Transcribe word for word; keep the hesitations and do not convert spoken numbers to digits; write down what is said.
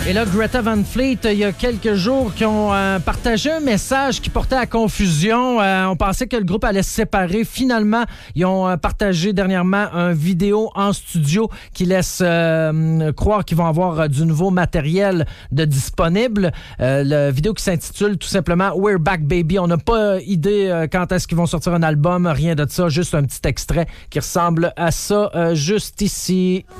Et là, Greta Van Fleet, il y a quelques jours, qui ont euh, partagé un message qui portait à confusion. Euh, on pensait que le groupe allait se séparer. Finalement, ils ont euh, partagé dernièrement une vidéo en studio qui laisse euh, croire qu'ils vont avoir euh, du nouveau matériel de disponible. Euh, la vidéo qui s'intitule tout simplement « We're Back Baby ». On n'a pas idée euh, quand est-ce qu'ils vont sortir un album, rien de ça, juste un petit extrait qui ressemble à ça, euh, juste ici.